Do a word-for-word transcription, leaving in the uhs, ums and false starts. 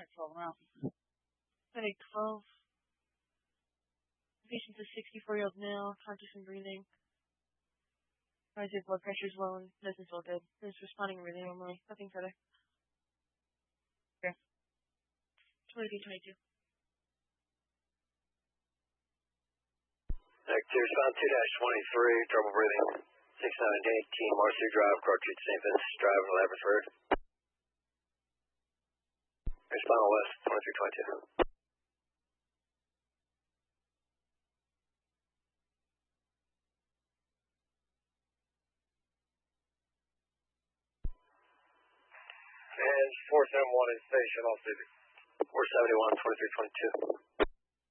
Alright, twelve now. Medic twelve. Patient's a sixty-four-year-old male, conscious and breathing. Rising blood pressure is low and nothing's all good. Is responding really normally. Nothing further. Okay. twenty-two twenty-two. Active Sound two twenty-three, trouble breathing. six nine eighteen Marcy Drive, Cartridge, Saint Vincent Drive, eleventh Road. Respond west, twenty-three twenty-two. And four seven one in station, all civic. four seventy-one, twenty-three twenty-two.